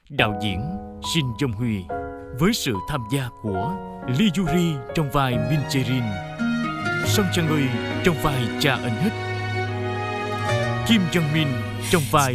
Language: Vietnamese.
đạo diễn Shin Jong Huy với sự tham gia của Lee Yuri trong vai Min Jae-rin, Song Chang-eui trong vai cha ân hích, Kim Jong Min trong vai